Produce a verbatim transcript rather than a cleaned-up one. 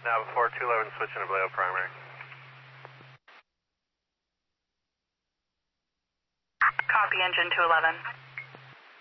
Now before two eleven, switching to Vallejo primary. Copy, engine two eleven.